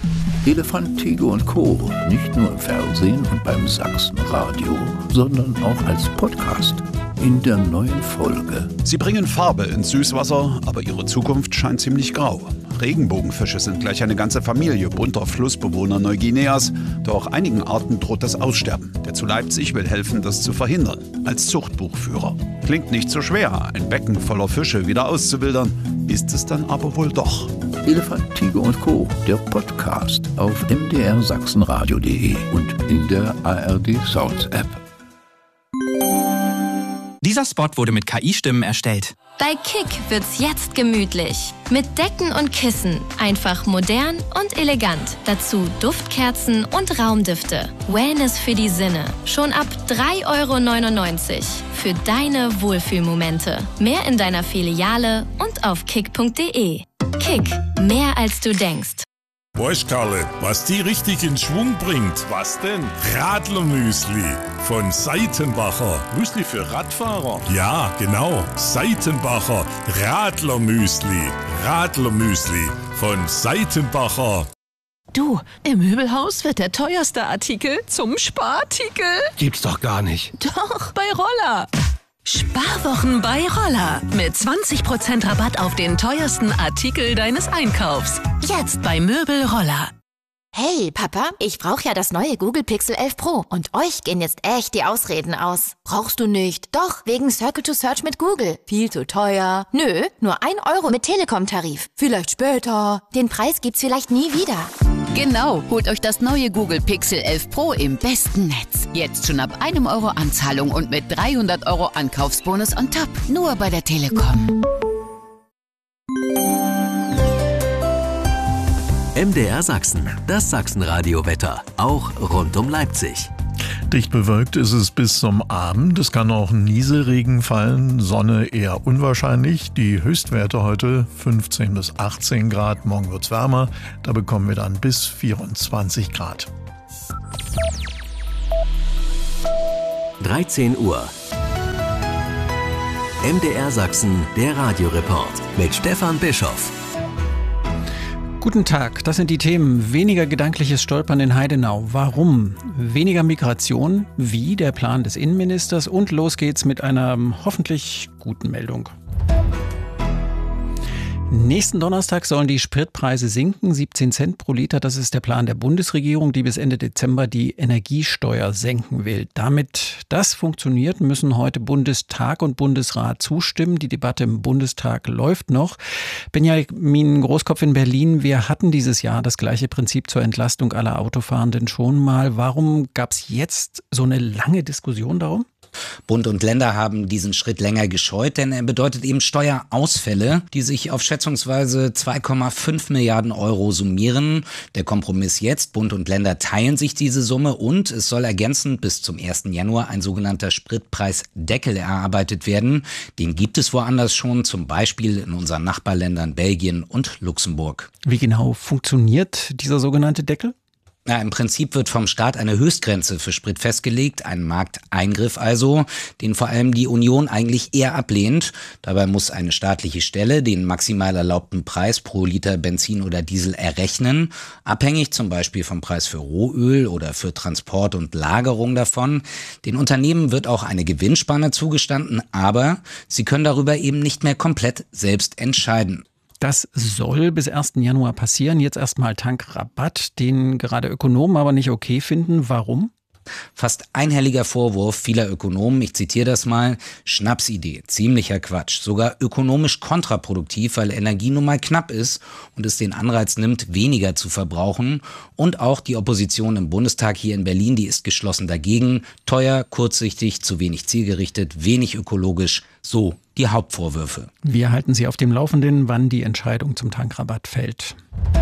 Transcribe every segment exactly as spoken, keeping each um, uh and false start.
Elefant, Tiger und Co. Nicht nur im Fernsehen und beim Sachsenradio, sondern auch als Podcast. In der neuen Folge. Sie bringen Farbe ins Süßwasser, aber ihre Zukunft scheint ziemlich grau. Regenbogenfische sind gleich eine ganze Familie bunter Flussbewohner Neuguineas, doch einigen Arten droht das Aussterben. Der zu Leipzig will helfen, das zu verhindern, als Zuchtbuchführer. Klingt nicht so schwer, ein Becken voller Fische wieder auszuwildern, ist es dann aber wohl doch. Elefant, Tiger und Co., der Podcast auf m d r sachsenradio punkt d e und in der A R D Sounds App. Dieser Spot wurde mit K I-Stimmen erstellt. Bei Kick wird's jetzt gemütlich. Mit Decken und Kissen. Einfach modern und elegant. Dazu Duftkerzen und Raumdüfte. Wellness für die Sinne. Schon ab drei Euro neunundneunzig. Für deine Wohlfühlmomente. Mehr in deiner Filiale und auf kick punkt d e. Kick. Mehr als du denkst. Weißt Karle, was die richtig in Schwung bringt? Was denn? Radlermüsli von Seitenbacher. Müsli für Radfahrer? Ja, genau. Seitenbacher Radlermüsli. Radlermüsli von Seitenbacher. Du, im Möbelhaus wird der teuerste Artikel zum Sparartikel. Gibt's doch gar nicht. Doch, bei Roller. Sparwochen bei Roller. Mit zwanzig Prozent Rabatt auf den teuersten Artikel deines Einkaufs. Jetzt bei Möbel Roller. Hey, Papa, ich brauche ja das neue Google Pixel elf Pro und euch gehen jetzt echt die Ausreden aus. Brauchst du nicht? Doch, wegen Circle to Search mit Google. Viel zu teuer. Nö, nur ein Euro mit Telekom-Tarif. Vielleicht später. Den Preis gibt's vielleicht nie wieder. Genau, holt euch das neue Google Pixel elf Pro im besten Netz. Jetzt schon ab einem Euro Anzahlung und mit dreihundert Euro Ankaufsbonus on top. Nur bei der Telekom. M D R Sachsen, das Sachsenradio-Wetter, auch rund um Leipzig. Dicht bewölkt ist es bis zum Abend. Es kann auch Nieselregen fallen, Sonne eher unwahrscheinlich. Die Höchstwerte heute fünfzehn bis achtzehn Grad, morgen wird's wärmer. Da bekommen wir dann bis vierundzwanzig Grad. dreizehn Uhr. M D R Sachsen, der Radioreport mit Stefan Bischoff. Guten Tag, das sind die Themen. Weniger gedankliches Stolpern in Heidenau. Warum? Weniger Migration? Wie? Der Plan des Innenministers. Und los geht's mit einer hoffentlich guten Meldung. Nächsten Donnerstag sollen die Spritpreise sinken, siebzehn Cent pro Liter. Das ist der Plan der Bundesregierung, die bis Ende Dezember die Energiesteuer senken will. Damit das funktioniert, müssen heute Bundestag und Bundesrat zustimmen. Die Debatte im Bundestag läuft noch. Benjamin Großkopf in Berlin, wir hatten dieses Jahr das gleiche Prinzip zur Entlastung aller Autofahrenden schon mal. Warum gab es jetzt so eine lange Diskussion darum? Bund und Länder haben diesen Schritt länger gescheut, denn er bedeutet eben Steuerausfälle, die sich auf schätzungsweise zwei Komma fünf Milliarden Euro summieren. Der Kompromiss jetzt, Bund und Länder teilen sich diese Summe und es soll ergänzend bis zum ersten Januar ein sogenannter Spritpreisdeckel erarbeitet werden. Den gibt es woanders schon, zum Beispiel in unseren Nachbarländern Belgien und Luxemburg. Wie genau funktioniert dieser sogenannte Deckel? Ja, im Prinzip wird vom Staat eine Höchstgrenze für Sprit festgelegt, ein Markteingriff also, den vor allem die Union eigentlich eher ablehnt. Dabei muss eine staatliche Stelle den maximal erlaubten Preis pro Liter Benzin oder Diesel errechnen, abhängig zum Beispiel vom Preis für Rohöl oder für Transport und Lagerung davon. Den Unternehmen wird auch eine Gewinnspanne zugestanden, aber sie können darüber eben nicht mehr komplett selbst entscheiden. Das soll bis ersten Januar passieren. Jetzt erstmal Tankrabatt, den gerade Ökonomen aber nicht okay finden. Warum? Fast einhelliger Vorwurf vieler Ökonomen, ich zitiere das mal, Schnapsidee, ziemlicher Quatsch, sogar ökonomisch kontraproduktiv, weil Energie nun mal knapp ist und es den Anreiz nimmt, weniger zu verbrauchen. Und auch die Opposition im Bundestag hier in Berlin, die ist geschlossen dagegen. Teuer, kurzsichtig, zu wenig zielgerichtet, wenig ökologisch, so die Hauptvorwürfe. Wir halten Sie auf dem Laufenden, wann die Entscheidung zum Tankrabatt fällt.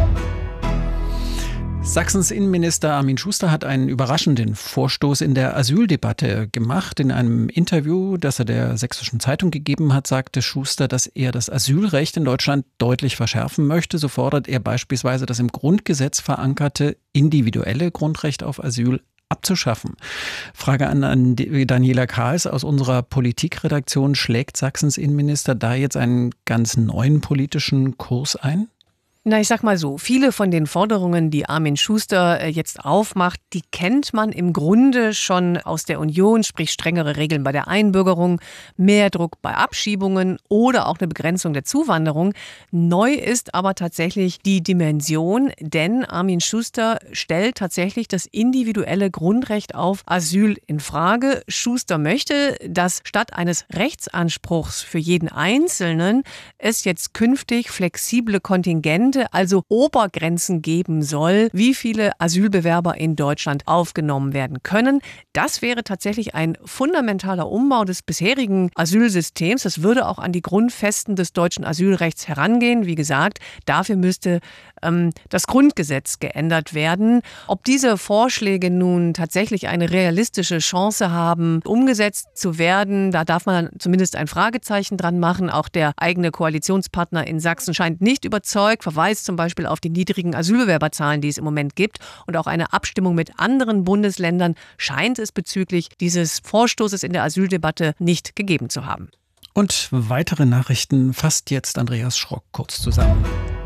Sachsens Innenminister Armin Schuster hat einen überraschenden Vorstoß in der Asyldebatte gemacht. In einem Interview, das er der Sächsischen Zeitung gegeben hat, sagte Schuster, dass er das Asylrecht in Deutschland deutlich verschärfen möchte. So fordert er beispielsweise das im Grundgesetz verankerte individuelle Grundrecht auf Asyl abzuschaffen. Frage an, an Daniela Kahls aus unserer Politikredaktion. Schlägt Sachsens Innenminister da jetzt einen ganz neuen politischen Kurs ein? Na, ich sag mal so, viele von den Forderungen, die Armin Schuster jetzt aufmacht, die kennt man im Grunde schon aus der Union, sprich strengere Regeln bei der Einbürgerung, mehr Druck bei Abschiebungen oder auch eine Begrenzung der Zuwanderung. Neu ist aber tatsächlich die Dimension, denn Armin Schuster stellt tatsächlich das individuelle Grundrecht auf Asyl in Frage. Schuster möchte, dass statt eines Rechtsanspruchs für jeden Einzelnen es jetzt künftig flexible Kontingente, also Obergrenzen geben soll, wie viele Asylbewerber in Deutschland aufgenommen werden können. Das wäre tatsächlich ein fundamentaler Umbau des bisherigen Asylsystems. Das würde auch an die Grundfesten des deutschen Asylrechts herangehen. Wie gesagt, dafür müsste ähm, das Grundgesetz geändert werden. Ob diese Vorschläge nun tatsächlich eine realistische Chance haben, umgesetzt zu werden, da darf man zumindest ein Fragezeichen dran machen. Auch der eigene Koalitionspartner in Sachsen scheint nicht überzeugt, verweist zum Beispiel auf die niedrigen Asylbewerberzahlen, die es im Moment gibt. Und auch eine Abstimmung mit anderen Bundesländern scheint es bezüglich dieses Vorstoßes in der Asyldebatte nicht gegeben zu haben. Und weitere Nachrichten fasst jetzt Andreas Schrock kurz zusammen.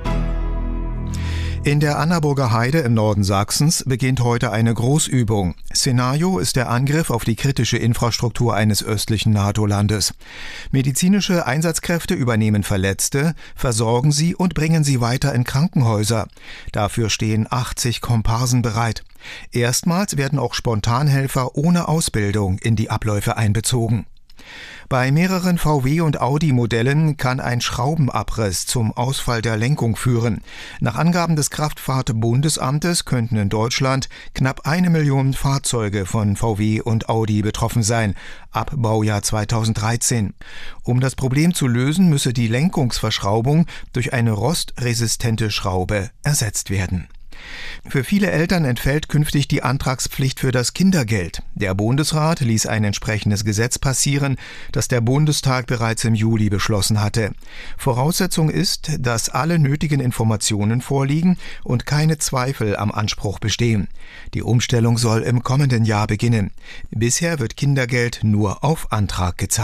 In der Annaburger Heide im Norden Sachsens beginnt heute eine Großübung. Szenario ist der Angriff auf die kritische Infrastruktur eines östlichen NATO-Landes. Medizinische Einsatzkräfte übernehmen Verletzte, versorgen sie und bringen sie weiter in Krankenhäuser. Dafür stehen achtzig Komparsen bereit. Erstmals werden auch Spontanhelfer ohne Ausbildung in die Abläufe einbezogen. Bei mehreren V W- und Audi-Modellen kann ein Schraubenabriss zum Ausfall der Lenkung führen. Nach Angaben des Kraftfahrt-Bundesamtes könnten in Deutschland knapp eine Million Fahrzeuge von V W und Audi betroffen sein, ab Baujahr zweitausenddreizehn. Um das Problem zu lösen, müsse die Lenkungsverschraubung durch eine rostresistente Schraube ersetzt werden. Für viele Eltern entfällt künftig die Antragspflicht für das Kindergeld. Der Bundesrat ließ ein entsprechendes Gesetz passieren, das der Bundestag bereits im Juli beschlossen hatte. Voraussetzung ist, dass alle nötigen Informationen vorliegen und keine Zweifel am Anspruch bestehen. Die Umstellung soll im kommenden Jahr beginnen. Bisher wird Kindergeld nur auf Antrag gezahlt.